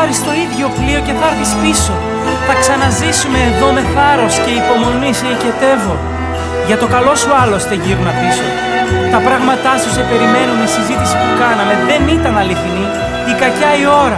πάρεις το ίδιο πλοίο και θα έρθεις πίσω. Θα ξαναζήσουμε εδώ με θάρρος και υπομονή σε οικετεύω. Για το καλό σου άλλωστε γύρνα πίσω. Τα πράγματά σου σε περιμένουν, η συζήτηση που κάναμε δεν ήταν αληθινή. Η κακιά η ώρα.